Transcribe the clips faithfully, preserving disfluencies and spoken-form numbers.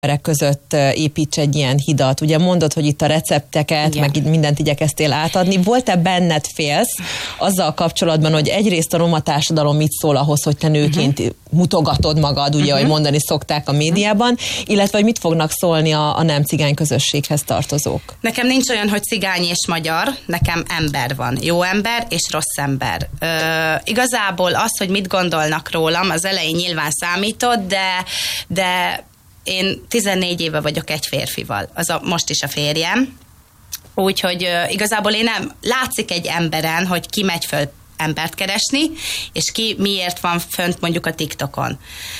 között építs egy ilyen hidat. Ugye mondod, hogy itt a recepteket, igen, meg itt mindent igyekeztél átadni. Volt-e benned félsz azzal kapcsolatban, hogy egyrészt a roma társadalom mit szól ahhoz, hogy te nőként uh-huh. mutogatod magad, ugye, uh-huh. ahogy mondani szokták a médiában, illetve hogy mit fognak szólni a, a nem cigány közösséghez tartozók? Nekem nincs olyan, hogy cigány és magyar, nekem ember van. Jó ember és rossz ember. Ö, igazából az, hogy mit gondolnak rólam, az elején nyilván számított, de, de én tizennégy éve vagyok egy férfival, az a, most is a férjem, úgyhogy uh, igazából én nem, látszik egy emberen, hogy ki megy föl embert keresni, és ki miért van fönt mondjuk a TikTokon.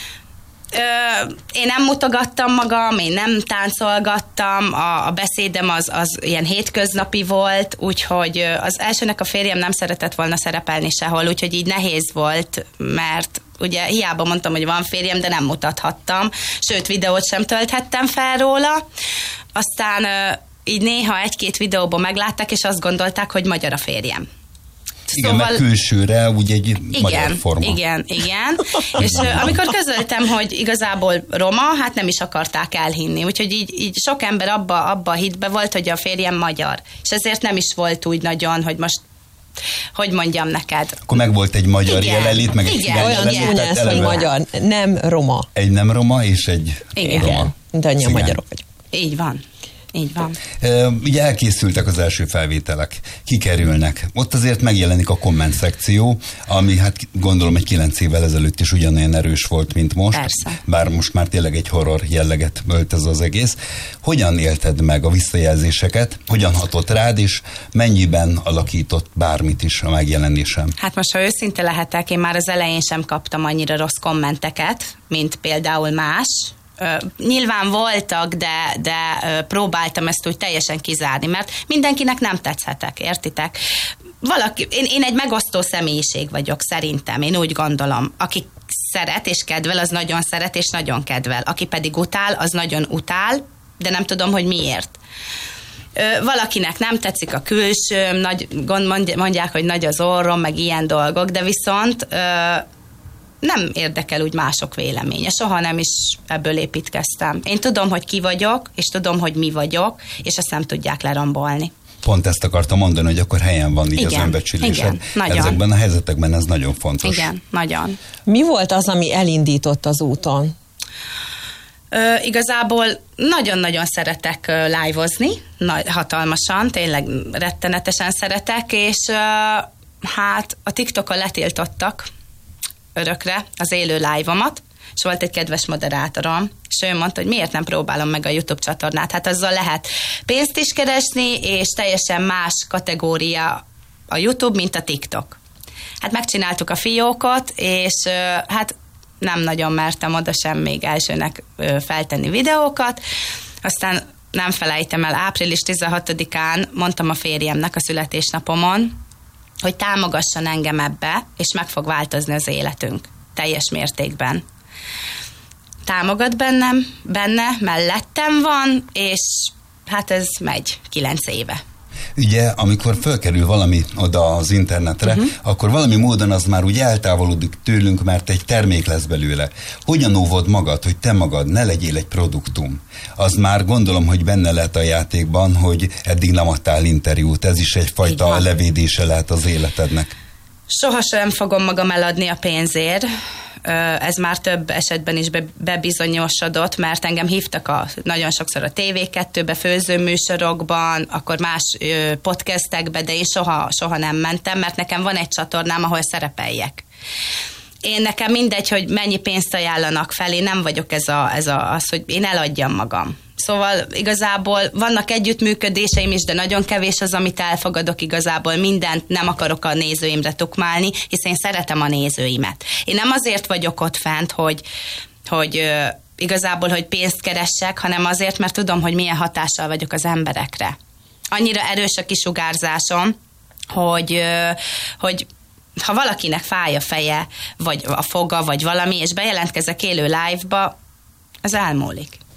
Uh, én nem mutogattam magam, én nem táncolgattam, a, a beszédem az, az ilyen hétköznapi volt, úgyhogy uh, az elsőnek a férjem nem szeretett volna szerepelni sehol, úgyhogy így nehéz volt, mert ugye hiába mondtam, hogy van férjem, de nem mutathattam, sőt videót sem tölthettem fel róla. Aztán uh, így néha egy-két videóban meglátták, és azt gondolták, hogy magyar a férjem. Igen, szóval, meg külsőre úgy egy igen, magyar forma. Igen, igen. És uh, amikor közöltem, hogy igazából roma, hát nem is akarták elhinni. Úgyhogy így, így sok ember abba, abba a hitbe volt, hogy a férjem magyar. És ezért nem is volt úgy nagyon, hogy most hogy mondjam neked. Akkor meg volt egy magyar igen, jelenlét, meg egy igen, cigány olyan jelenlét. Olyan hogy magyar, nem roma. Egy nem roma, és egy igen. roma. De annyian magyarok vagyok. Így van. Így van. E, ugye elkészültek az első felvételek, kikerülnek. Ott azért megjelenik a komment szekció, ami hát gondolom egy kilenc évvel ezelőtt is ugyanolyan erős volt, mint most. Persze. Bár most már tényleg egy horror jelleget ölt ez az egész. Hogyan élted meg a visszajelzéseket? Hogyan hatott rád, és mennyiben alakított bármit is a megjelenésem? Hát most, ha őszinte lehetek, én már az elején sem kaptam annyira rossz kommenteket, mint például más. Uh, nyilván voltak, de, de uh, próbáltam ezt úgy teljesen kizárni, mert mindenkinek nem tetszetek, értitek? Valaki, én, én egy megosztó személyiség vagyok, szerintem, én úgy gondolom. Aki szeret és kedvel, az nagyon szeret és nagyon kedvel. Aki pedig utál, az nagyon utál, de nem tudom, hogy miért. Uh, valakinek nem tetszik a külsőm, nagy, mondják, hogy nagy az orrom, meg ilyen dolgok, de viszont uh, nem érdekel úgy mások véleménye. Soha nem is ebből építkeztem. Én tudom, hogy ki vagyok, és tudom, hogy mi vagyok, és ezt nem tudják lerombolni. Pont ezt akartam mondani, hogy akkor helyen van így igen, az önbecsülésed. Igen, nagyon. Ezekben a helyzetekben ez nagyon fontos. Igen, nagyon. Mi volt az, ami elindított az úton? Ö, igazából nagyon-nagyon szeretek ö, live-ozni, nagy, hatalmasan, tényleg rettenetesen szeretek, és ö, hát a TikTokon letiltottak örökre az élő live-omat, és volt egy kedves moderátorom, és ő mondta, hogy miért nem próbálom meg a YouTube csatornát. Hát azzal lehet pénzt is keresni, és teljesen más kategória a YouTube, mint a TikTok. Hát megcsináltuk a fiókot, és hát nem nagyon mertem oda sem még elsőnek feltenni videókat. Aztán nem felejtem el, április tizenhatodikán mondtam a férjemnek a születésnapomon, hogy támogasson engem ebbe, és meg fog változni az életünk teljes mértékben. Támogat bennem, benne, mellettem van, és hát ez megy kilenc éve. Ugye, amikor fölkerül valami oda az internetre, uh-huh. akkor valami módon az már úgy eltávolodik tőlünk, mert egy termék lesz belőle. Hogyan óvod magad, hogy te magad ne legyél egy produktum? Az már gondolom, hogy benne lehet a játékban, hogy eddig nem adtál interjút. Ez is egyfajta levédése lehet az életednek. Soha sem fogom magam eladni a pénzért. Ez már több esetben is bebizonyosodott, mert engem hívtak a, nagyon sokszor a té vé kettőbe, főzőműsorokban, akkor más podcastekbe, de én soha, soha nem mentem, mert nekem van egy csatornám, ahol szerepeljek. Én nekem mindegy, hogy mennyi pénzt ajánlanak fel, én nem vagyok ez, a, ez a, az, hogy én eladjam magam. Szóval igazából vannak együttműködéseim is, de nagyon kevés az, amit elfogadok igazából. Mindent nem akarok a nézőimre tukmálni, hiszen én szeretem a nézőimet. Én nem azért vagyok ott fent, hogy, hogy ö, igazából, hogy pénzt keressek, hanem azért, mert tudom, hogy milyen hatással vagyok az emberekre. Annyira erős a kisugárzásom, hogy, ö, hogy ha valakinek fáj a feje, vagy a foga, vagy valami, és bejelentkezek élő live-ba, az elmúlik.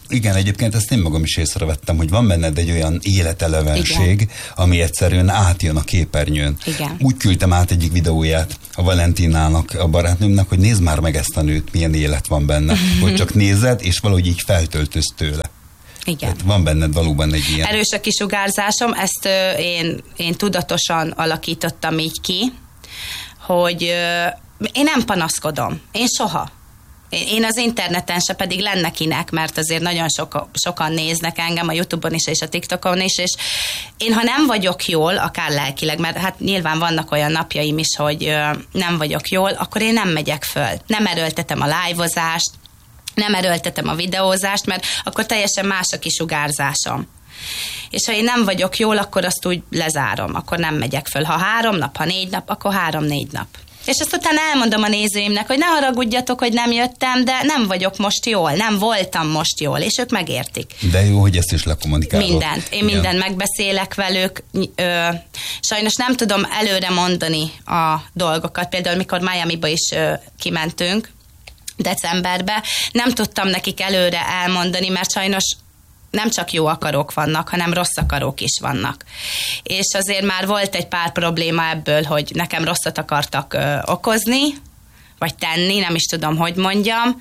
Igen, egyébként ezt én magam is észrevettem, hogy van benned egy olyan életelevenség, igen, ami egyszerűen átjön a képernyőn. Igen. Úgy küldtem át egyik videóját a Valentinának, a barátnőmnek, hogy nézd már meg ezt a nőt, milyen élet van benne. Hogy csak nézed, és valahogy így feltöltöz tőle. Igen. Tehát van benned valóban egy ilyen. Erős a kisugárzásom, ezt ö, én, én tudatosan alakítottam így ki, hogy ö, én nem panaszkodom. Én soha. Én az interneten se, pedig lenne kinek, mert azért nagyon soka, sokan néznek engem a YouTube-on is és a TikTokon is, és én, ha nem vagyok jól, akár lelkileg, mert hát nyilván vannak olyan napjaim is, hogy ö, nem vagyok jól, akkor én nem megyek föl. Nem erőltetem a live-ozást, nem erőltetem a videózást, mert akkor teljesen más a kisugárzásom. És ha én nem vagyok jól, akkor azt úgy lezárom, akkor nem megyek föl. Ha három nap, ha négy nap, akkor három-négy nap. És ezt utána elmondom a nézőimnek, hogy ne haragudjatok, hogy nem jöttem, de nem vagyok most jól, nem voltam most jól, és ők megértik. De jó, hogy ezt is lekommunikálod. Mindent. Én igen. mindent megbeszélek velük. Ö, sajnos nem tudom előre mondani a dolgokat. Például, mikor Miamiba is ö, kimentünk, decemberben, nem tudtam nekik előre elmondani, mert sajnos nem csak jó akarók vannak, hanem rossz akarók is vannak. És azért már volt egy pár probléma ebből, hogy nekem rosszat akartak ö, okozni, vagy tenni, nem is tudom, hogy mondjam,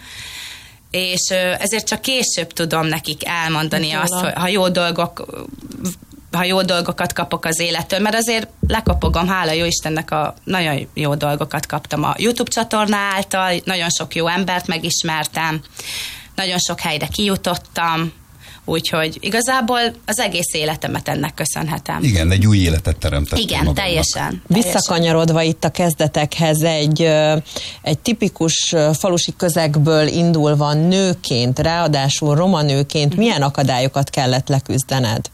és ö, ezért csak később tudom nekik elmondani Micsoda. azt, hogy ha jó dolgok ha jó dolgokat kapok az élettől, mert azért lekapogom, hála jó Istennek, a nagyon jó dolgokat kaptam a YouTube csatorna által, nagyon sok jó embert megismertem, nagyon sok helyre kijutottam, úgyhogy igazából az egész életemet ennek köszönhetem. Igen, egy új életet teremtettem. Igen, magadnak. teljesen. Visszakanyarodva itt a kezdetekhez, egy, egy tipikus falusi közegből indulva nőként, ráadásul roma nőként, uh-huh. milyen akadályokat kellett leküzdened?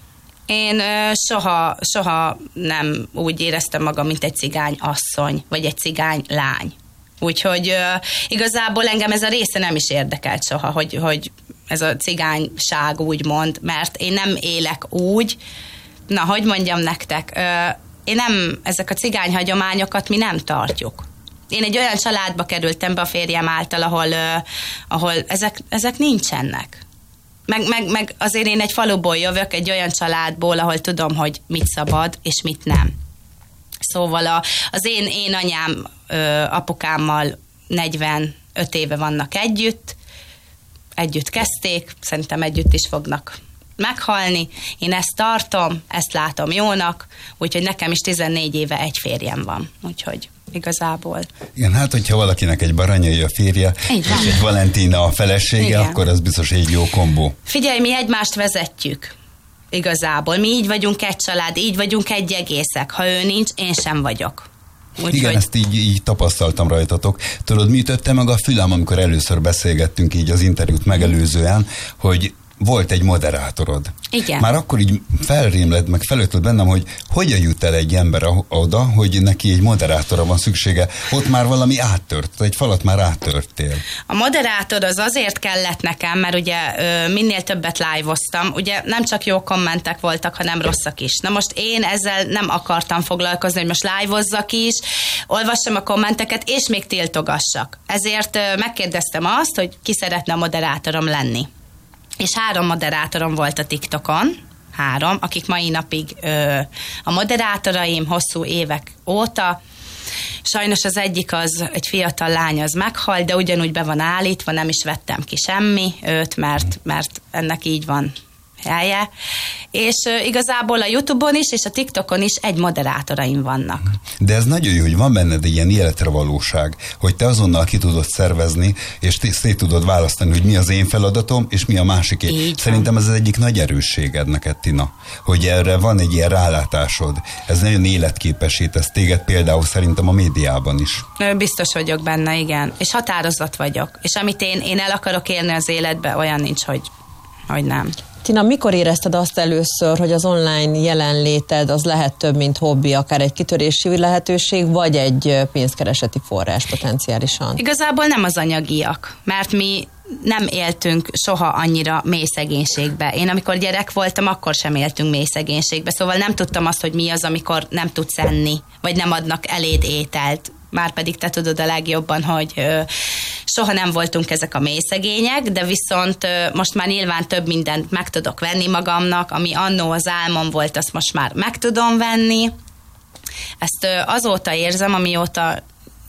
Én ö, soha, soha nem úgy éreztem magam, mint egy cigány asszony, vagy egy cigány lány. Úgyhogy ö, igazából engem ez a része nem is érdekelt soha, hogy, hogy ez a cigányság úgymond, mert én nem élek úgy, na, hogy mondjam nektek, ö, én nem, ezek a cigány hagyományokat mi nem tartjuk. Én egy olyan családba kerültem be a férjem által, ahol, ö, ahol ezek, ezek nincsenek. Meg, meg, meg azért én egy faluból jövök, egy olyan családból, ahol tudom, hogy mit szabad, és mit nem. Szóval a, az én, én anyám ö, apukámmal negyvenöt éve vannak együtt, együtt kezdték, szerintem együtt is fognak meghalni. Én ezt tartom, ezt látom jónak, úgyhogy nekem is tizennégy éve egy férjem van, úgyhogy igazából. Igen, hát hogyha valakinek egy baranyai a férje, és egy Valentina a felesége, igen. akkor az biztos egy jó kombó. Figyelj, mi egymást vezetjük. Igazából. Mi így vagyunk egy család, így vagyunk egy egészek. Ha ő nincs, én sem vagyok. Úgy, igen, hogy... ezt így, így tapasztaltam rajtatok. Tudod, mi ütötte meg a fülem, amikor először beszélgettünk így az interjút megelőzően, hogy volt egy moderátorod. Igen. Már akkor így felrémled, meg felötött bennem, hogy hogyan jut el egy ember oda, hogy neki egy moderátorra van szüksége. Ott már valami áttört, egy falat már áttörtél. A moderátor az azért kellett nekem, mert ugye minél többet live-oztam, ugye nem csak jó kommentek voltak, hanem rosszak is. Na most én ezzel nem akartam foglalkozni, hogy most live-ozzak is, olvassam a kommenteket, és még tiltogassak. Ezért megkérdeztem azt, hogy ki szeretne a moderátorom lenni. És három moderátorom volt a TikTokon, három, akik mai napig ö, a moderátoraim hosszú évek óta. Sajnos az egyik az, egy fiatal lány, az meghalt, de ugyanúgy be van állítva, nem is vettem ki semmi őt, mert, mert ennek így van helye. És ö, igazából a YouTube-on is, és a TikTokon is egy moderátoraim vannak. De ez nagyon jó, hogy van benned egy ilyen életre valóság, hogy te azonnal ki tudod szervezni, és te szét tudod választani, hogy mi az én feladatom, és mi a másiké. Így Szerintem van. ez az egyik nagy erősséged neked, Tina, hogy erre van egy ilyen rálátásod. Ez nagyon életképesít, ez téged például szerintem a médiában is. Biztos vagyok benne, igen. És határozott vagyok. És amit én, én el akarok élni az életbe, olyan nincs, hogy, hogy nem. Tina, mikor érezted azt először, hogy az online jelenléted az lehet több, mint hobbi, akár egy kitörési lehetőség, vagy egy pénzkereseti forrás potenciálisan? Igazából nem az anyagiak, mert mi nem éltünk soha annyira mély szegénységbe. Én amikor gyerek voltam, akkor sem éltünk mély szegénységbe, szóval nem tudtam azt, hogy mi az, amikor nem tudsz enni, vagy nem adnak eléd ételt. Márpedig te tudod a legjobban, hogy ö, soha nem voltunk ezek a mélyszegények, de viszont most már nyilván több mindent meg tudok venni magamnak, ami annó az álmom volt, azt most már meg tudom venni. Ezt azóta érzem, amióta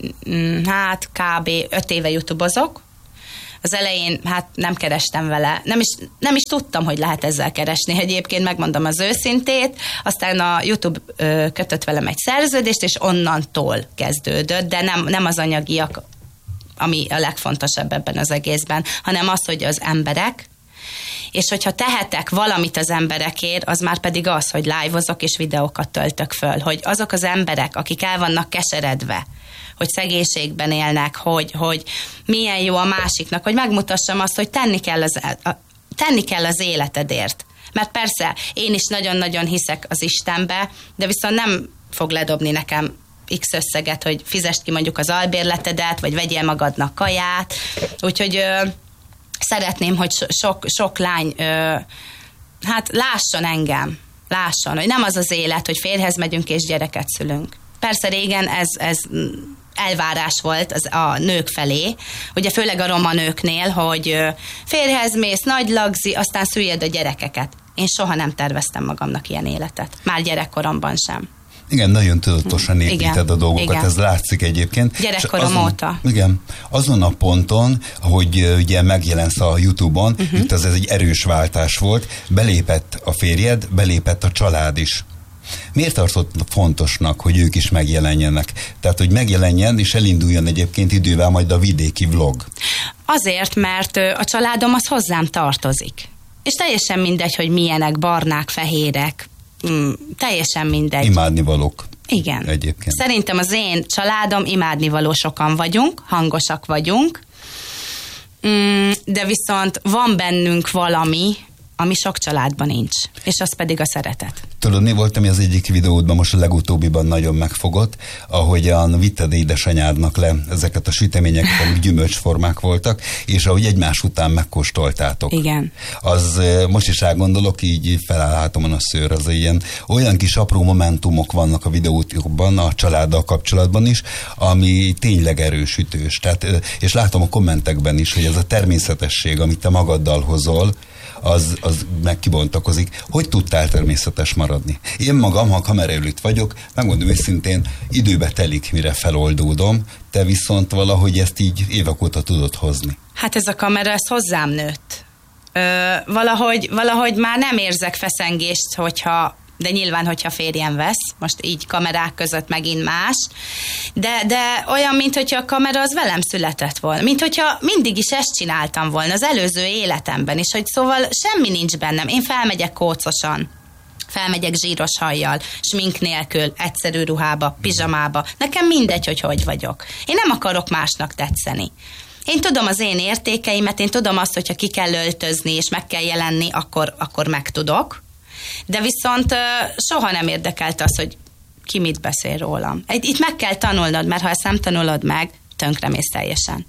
hát kb. öt éve YouTube-ozok. Az elején hát nem kerestem vele, nem is, nem is tudtam, hogy lehet ezzel keresni. Egyébként megmondom az őszintét, aztán a YouTube ö, kötött velem egy szerződést, és onnantól kezdődött, de nem, nem az anyagiak, ami a legfontosabb ebben az egészben, hanem az, hogy az emberek, és hogyha tehetek valamit az emberekért, az már pedig az, hogy live-ozok és videókat töltök föl, hogy azok az emberek, akik el vannak keseredve, hogy szegénységben élnek, hogy, hogy milyen jó a másiknak, hogy megmutassam azt, hogy tenni kell az, a, tenni kell az életedért. Mert persze, én is nagyon-nagyon hiszek az Istenbe, de viszont nem fog ledobni nekem X összeget, hogy fizest ki mondjuk az albérletedet, vagy vegyél magadnak kaját. Úgyhogy ö, szeretném, hogy so, sok, sok lány ö, hát lásson engem, lásson, hogy nem az az élet, hogy férjhez megyünk és gyereket szülünk. Persze régen ez, ez elvárás volt az a nők felé, ugye főleg a roma nőknél, hogy férjhez mész, nagy lagzi, aztán szüljed a gyerekeket. Én soha nem terveztem magamnak ilyen életet. Már gyerekkoromban sem. Igen, nagyon tudatosan építed igen, a dolgokat, igen. Ez látszik egyébként. Gyerekkorom azon, óta. Igen, azon a ponton, hogy ugye megjelensz a YouTube-on, uh-huh. itt az ez egy erős váltás volt, belépett a férjed, belépett a család is. Miért tartott fontosnak, hogy ők is megjelenjenek? Tehát, hogy megjelenjen, és elinduljon egyébként idővel majd a vidéki vlog. Azért, mert a családom az hozzám tartozik. És teljesen mindegy, hogy milyenek, barnák, fehérek, mm, teljesen mindegy. Imádnivalók. Igen. Egyébként. Szerintem az én családom imádnivaló, sokan vagyunk, hangosak vagyunk, mm, de viszont van bennünk valami, ami sok családban nincs, és az pedig a szeretet. Tudod, mi volt, ami az egyik videódban, most a legutóbbiban nagyon megfogott, ahogyan vitted édesanyádnak le ezeket a süteményeket, amik gyümölcsformák voltak, és ahogy egymás után megkóstoltátok. Igen. Az most is elgondolok, így feláll hátamon a szőr, az ilyen olyan kis apró momentumok vannak a videókban, a családdal kapcsolatban is, ami tényleg erősütős. Tehát, és látom a kommentekben is, hogy ez a természetesség, amit te magaddal hozol, az, az megkibontakozik. Hogy tudtál természetes maradni? Én magam, ha kamera előtt vagyok, megmondom őszintén, időbe telik, mire feloldódom, te viszont valahogy ezt így évek óta tudod hozni. Hát ez a kamera, ez hozzám nőtt. Ö, valahogy, valahogy már nem érzek feszengést, hogyha de nyilván, hogyha férjem vesz, most így kamerák között megint más, de, de olyan, mint hogyha a kamera az velem született volna, mint hogyha mindig is ezt csináltam volna az előző életemben is, hogy szóval semmi nincs bennem, én felmegyek kócosan, felmegyek zsíros hajjal, smink nélkül, egyszerű ruhába, pizsamába, nekem mindegy, hogy hogy vagyok. Én nem akarok másnak tetszeni. Én tudom az én értékeimet, én tudom azt, hogyha ki kell öltözni és meg kell jelenni, akkor, akkor meg tudok. De viszont uh, soha nem érdekelt az, hogy ki mit beszél rólam. Itt meg kell tanulnod, mert ha ezt nem tanulod meg, tönkremész teljesen.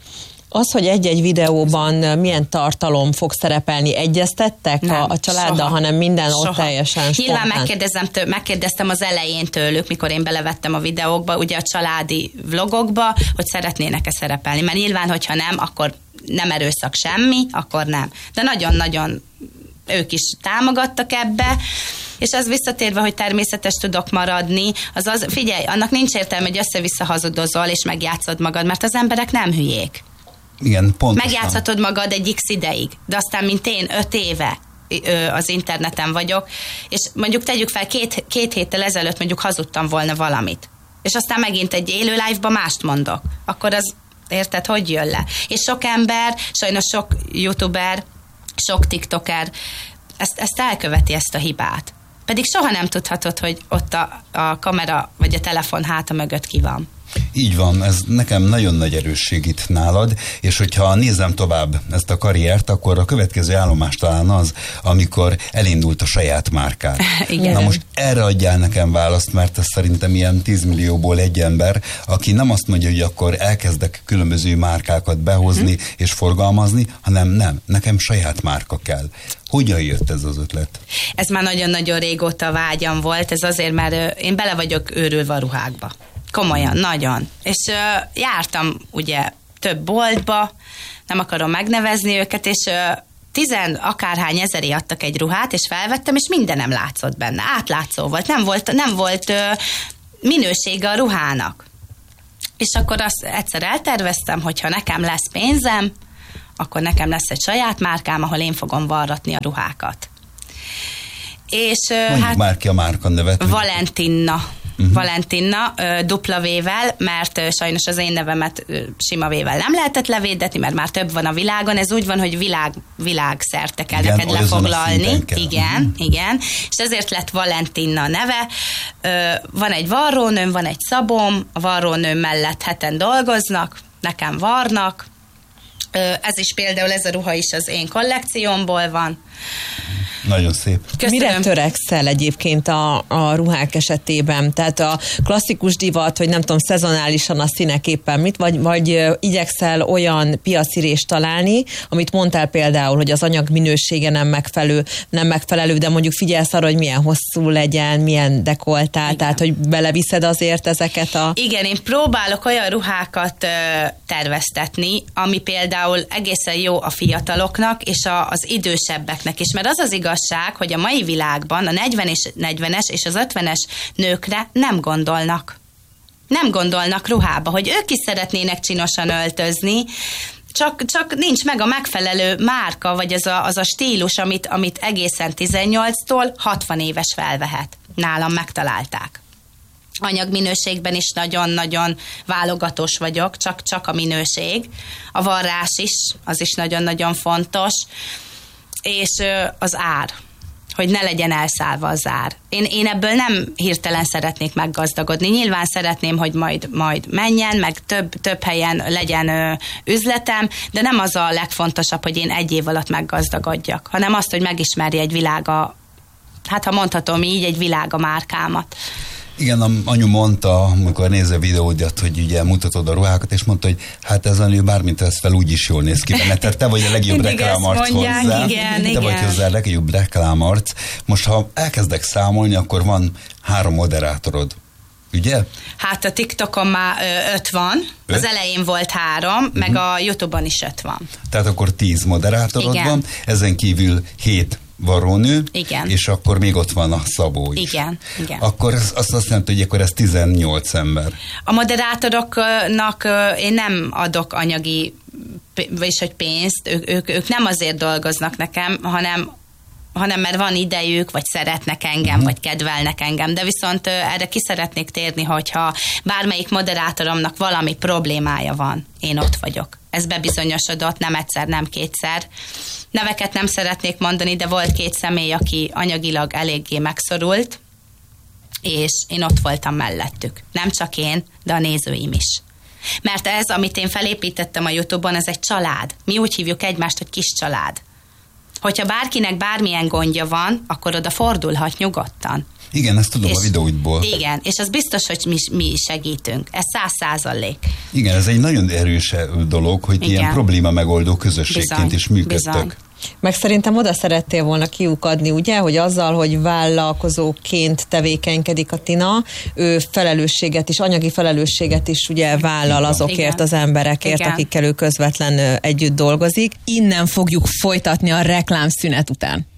Az, hogy egy-egy videóban milyen tartalom fog szerepelni, egyeztettek nem, a, a családdal, soha. hanem minden soha. ott teljesen spontán. Nyilván megkérdezem, tő, megkérdeztem az elején tőlük, mikor én belevettem a videókba, ugye a családi vlogokba, hogy szeretnének-e szerepelni. Mert nyilván, hogyha nem, akkor nem erőszak semmi, akkor nem. De nagyon-nagyon ők is támogattak ebbe, és az visszatérve, hogy természetes tudok maradni, az az, figyelj, annak nincs értelme, hogy össze-vissza hazudozol, és megjátszod magad, mert az emberek nem hülyék. Igen, pontosan. Megjátszhatod magad egy x ideig, de aztán, mint én, öt éve az interneten vagyok, és mondjuk tegyük fel, két, két héttel ezelőtt mondjuk hazudtam volna valamit, és aztán megint egy élő live-ba mást mondok, akkor az, érted, hogy jön le? És sok ember, sajnos sok youtuber, sok tiktoker ezt, ezt elköveti, ezt a hibát. Pedig soha nem tudhatod, hogy ott a, a kamera vagy a telefon háta mögött ki van. Így van, ez nekem nagyon nagy erősség itt nálad, és hogyha nézem tovább ezt a karriert, akkor a következő állomás talán az, amikor elindult a saját márkád. Igen. Na most erre adjál nekem választ, mert ez szerintem ilyen tíz millióból egy ember, aki nem azt mondja, hogy akkor elkezdek különböző márkákat behozni hmm. és forgalmazni, hanem nem, nekem saját márka kell. Hogyan jött ez az ötlet? Ez már nagyon-nagyon régóta vágyam volt, ez azért, mert én bele vagyok őrülve a ruhákba. Komolyan, nagyon. És uh, jártam ugye több boltba, nem akarom megnevezni őket, és tizen akárhány ezeré adtak egy ruhát, és felvettem, és minden nem látszott benne. Átlátszó volt, nem volt, nem volt ö, minősége a ruhának. És akkor azt egyszer elterveztem, hogy ha nekem lesz pénzem, akkor nekem lesz egy saját márkám, ahol én fogom varratni a ruhákat. És mondjuk hát már ki a márka nevet. Valentina. Uh-huh. Valentina dupla V-vel, mert sajnos az én nevemet sima V-vel nem lehetett levédetni, mert már több van a világon. Ez úgy van, hogy világ, világszerte kell igen, neked lefoglalni. Kell. Igen, uh-huh. igen. És ezért lett Valentina neve. Van egy varrónőm, van egy szabom, a varrónőm mellett heten dolgoznak, nekem varnak. Ez is például, ez a ruha is az én kollekciómból van. Nagyon szép. Köszönöm. Mire törekszel egyébként a, a ruhák esetében? Tehát a klasszikus divat, hogy nem tudom, szezonálisan a színek éppen mit, vagy, vagy igyekszel olyan piacirést találni, amit mondtál például, hogy az anyag minősége nem megfelelő, nem megfelelő, de mondjuk figyelsz arra, hogy milyen hosszú legyen, milyen dekoltál, igen. Tehát hogy beleviszed azért ezeket a... Igen, én próbálok olyan ruhákat ö, terveztetni, ami például egészen jó a fiataloknak és a, az idősebbeknek is, mert az az igaz, hogy a mai világban a negyvenes és az ötvenes nőkre nem gondolnak. Nem gondolnak ruhába, hogy ők is szeretnének csinosan öltözni, csak, csak nincs meg a megfelelő márka, vagy az a, az a stílus, amit, amit egészen tizennyolctól hatvan éves felvehet. Nálam megtalálták. Anyagminőségben is nagyon-nagyon válogatós vagyok, csak, csak a minőség. A varrás is, az is nagyon-nagyon fontos. És az ár, hogy ne legyen elszállva az ár. Én, én ebből nem hirtelen szeretnék meggazdagodni. Nyilván szeretném, hogy majd, majd menjen, meg több, több helyen legyen ö, üzletem, de nem az a legfontosabb, hogy én egy év alatt meggazdagodjak, hanem azt, hogy megismerje egy világa, hát ha mondhatom így, egy világa márkámat. Igen, a anyu mondta, amikor nézze a videódat, hogy ugye mutatod a ruhákat, és mondta, hogy hát ez a nő bármint ez fel úgyis jól néz ki benne. Tehát te vagy a legjobb reklámarc hozzá. Igen, te igen. vagy hozzá a legjobb reklámarc. Most, ha elkezdek számolni, akkor van három moderátorod. Ugye? Hát a TikTokon már ö, öt van, öt? Az elején volt három, uh-huh. meg a YouTube-on is öt van. Tehát akkor tíz moderátorod igen. van, ezen kívül hét varrónő, igen. és akkor még ott van a Szabó is. Igen, igen. Akkor az, azt azt jelenti, hogy akkor ez tizennyolc ember. A moderátoroknak én nem adok anyagi, vagyis hogy pénzt, ők, ők, ők nem azért dolgoznak nekem, hanem hanem mert van idejük, vagy szeretnek engem, uh-huh. vagy kedvelnek engem, de viszont erre ki szeretnék térni, hogyha bármelyik moderátoromnak valami problémája van, én ott vagyok. Ez bebizonyosodott, nem egyszer, nem kétszer. Neveket nem szeretnék mondani, de volt két személy, aki anyagilag eléggé megszorult, és én ott voltam mellettük. Nem csak én, de a nézőim is. Mert ez, amit én felépítettem a YouTube-on, ez egy család. Mi úgy hívjuk egymást, hogy kis család. Hogyha bárkinek bármilyen gondja van, akkor oda fordulhat nyugodtan. Igen, ezt tudom és, a videóidból. Igen, és az biztos, hogy mi, mi segítünk. Ez száz százalék. Igen, ez egy nagyon erős dolog, hogy igen. ilyen probléma megoldó közösségként bizony, is működtök. Bizony. Meg szerintem oda szerettél volna kiukadni, ugye, hogy azzal, hogy vállalkozóként tevékenykedik a Tina, ő felelősséget is, anyagi felelősséget is ugye vállal azokért igen. az emberekért, igen. akikkel ő közvetlen együtt dolgozik. Innen fogjuk folytatni a reklámszünet után.